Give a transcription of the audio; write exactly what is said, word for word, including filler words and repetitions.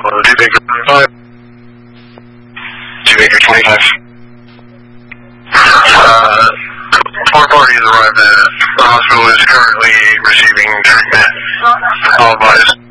two Baker twenty-five. two Baker twenty-five. Uh, four parties arrived at the hospital is currently receiving treatment. All advised.